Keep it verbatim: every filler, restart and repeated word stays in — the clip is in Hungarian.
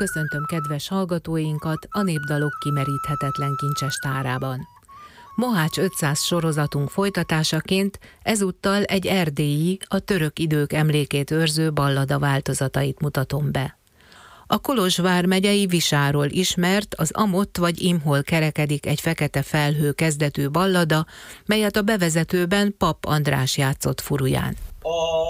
köszöntöm kedves hallgatóinkat a Népdalok kimeríthetetlen kincses tárában. Mohács ötszáz sorozatunk folytatásaként ezúttal egy erdélyi, a török idők emlékét őrző ballada változatait mutatom be. A Kolozsvár megyei Visáról ismert, az Amott vagy Imhol kerekedik egy fekete felhő kezdetű ballada, melyet a bevezetőben Papp András játszott furuján.